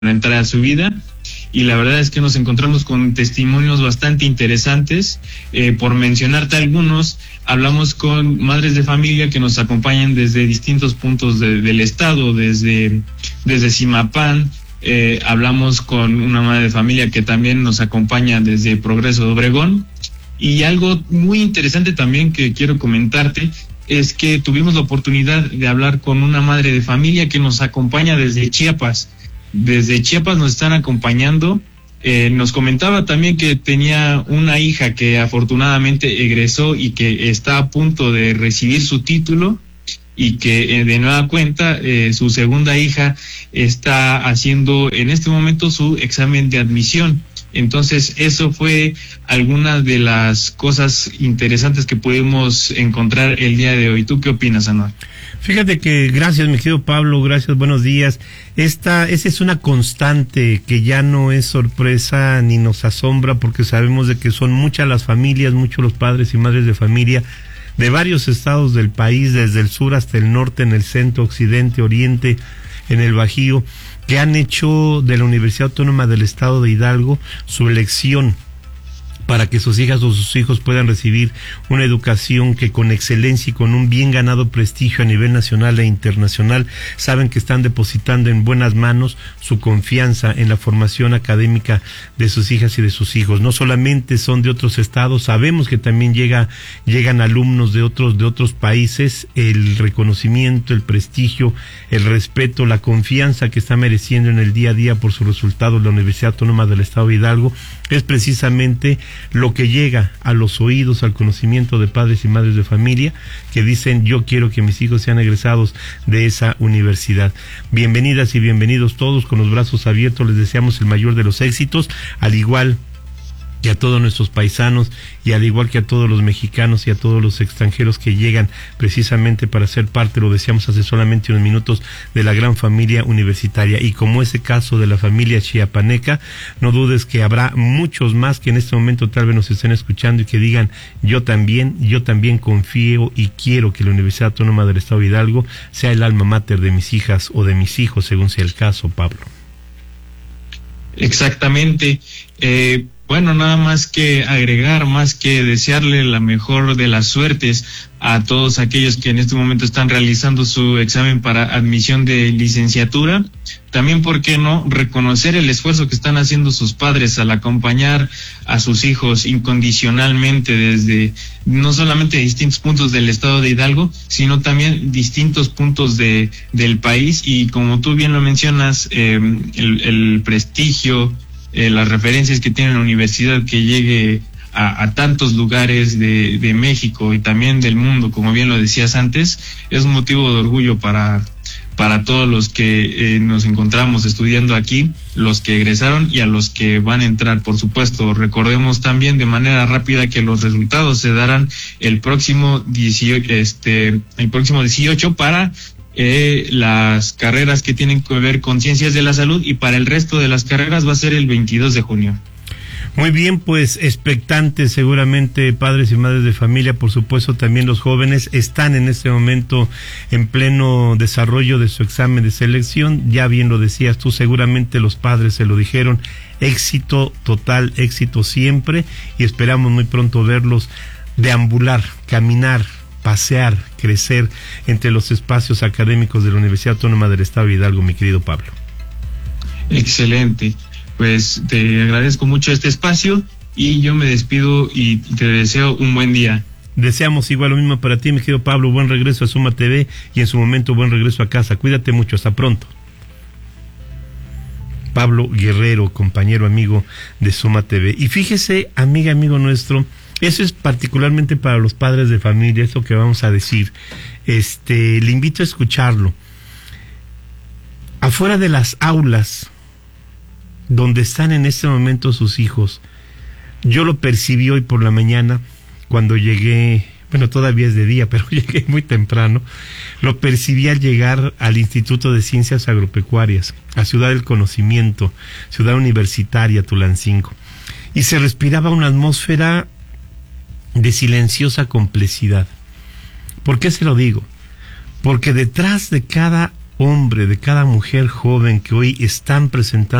entrar a su vida. Y la verdad es que nos encontramos con testimonios bastante interesantes. Por mencionarte algunos, hablamos con madres de familia que nos acompañan desde distintos puntos del estado, desde Zimapán. Hablamos con una madre de familia que también nos acompaña desde Progreso de Obregón. Y algo muy interesante también que quiero comentarte es que tuvimos la oportunidad de hablar con una madre de familia que nos acompaña desde Chiapas. Desde Chiapas nos están acompañando. Nos comentaba también que tenía una hija que afortunadamente egresó y que está a punto de recibir su título, y que de nueva cuenta su segunda hija está haciendo en este momento su examen de admisión. Entonces eso fue alguna de las cosas interesantes que pudimos encontrar el día de hoy. ¿Tú qué opinas, Anuar? Fíjate que gracias, mi querido Pablo, gracias, buenos días. Esa es una constante que ya no es sorpresa ni nos asombra, porque sabemos de que son muchas las familias, muchos los padres y madres de familia de varios estados del país, desde el sur hasta el norte, en el centro, occidente, oriente, en el Bajío, que han hecho de la Universidad Autónoma del Estado de Hidalgo su elección para que sus hijas o sus hijos puedan recibir una educación que con excelencia y con un bien ganado prestigio a nivel nacional e internacional, saben que están depositando en buenas manos su confianza en la formación académica de sus hijas y de sus hijos. No solamente son de otros estados, sabemos que también llegan alumnos de otros países. El reconocimiento, el prestigio, el respeto, la confianza que está mereciendo en el día a día por sus resultados la Universidad Autónoma del Estado de Hidalgo es precisamente lo que llega a los oídos, al conocimiento de padres y madres de familia que dicen: yo quiero que mis hijos sean egresados de esa universidad. Bienvenidas y bienvenidos todos, con los brazos abiertos les deseamos el mayor de los éxitos, al igual que a todos nuestros paisanos y al igual que a todos los mexicanos y a todos los extranjeros que llegan precisamente para ser parte, lo decíamos hace solamente unos minutos, de la gran familia universitaria. Y como ese caso de la familia chiapaneca, no dudes que habrá muchos más que en este momento tal vez nos estén escuchando y que digan: yo también confío y quiero que la Universidad Autónoma del Estado de Hidalgo sea el alma mater de mis hijas o de mis hijos, según sea el caso, Pablo. Exactamente. Bueno, nada más que agregar, más que desearle la mejor de las suertes a todos aquellos que en este momento están realizando su examen para admisión de licenciatura. También, ¿por qué no?, reconocer el esfuerzo que están haciendo sus padres al acompañar a sus hijos incondicionalmente desde no solamente distintos puntos del estado de Hidalgo, sino también distintos puntos del país. Y como tú bien lo mencionas, el prestigio, las referencias que tiene la universidad, que llegue a tantos lugares de México y también del mundo, como bien lo decías antes, es un motivo de orgullo para todos los que nos encontramos estudiando aquí, los que egresaron y a los que van a entrar, por supuesto. Recordemos también de manera rápida que los resultados se darán el próximo 18 para las carreras que tienen que ver con ciencias de la salud, y para el resto de las carreras va a ser el 22 de junio. Muy bien, pues expectantes seguramente padres y madres de familia, por supuesto también los jóvenes están en este momento en pleno desarrollo de su examen de selección. Ya bien lo decías tú, seguramente los padres se lo dijeron: éxito total, éxito siempre, y esperamos muy pronto verlos deambular, caminar, pasear, crecer entre los espacios académicos de la Universidad Autónoma del Estado de Hidalgo, mi querido Pablo. Excelente, pues te agradezco mucho este espacio y yo me despido y te deseo un buen día. Deseamos igual lo mismo para ti, mi querido Pablo. Buen regreso a Suma TV y en su momento buen regreso a casa. Cuídate mucho, hasta pronto. Pablo Guerrero, compañero, amigo de Suma TV. Y fíjese, amiga, amigo nuestro, eso es particularmente para los padres de familia, esto que vamos a decir. Le invito a escucharlo. Afuera de las aulas donde están en este momento sus hijos, yo lo percibí hoy por la mañana cuando llegué, bueno, todavía es de día, pero llegué muy temprano. Lo percibí al llegar al Instituto de Ciencias Agropecuarias, a Ciudad del Conocimiento, Ciudad Universitaria, Tulancingo, y se respiraba una atmósfera de silenciosa complicidad. ¿Por qué se lo digo? Porque detrás de cada hombre, de cada mujer joven que hoy están presentando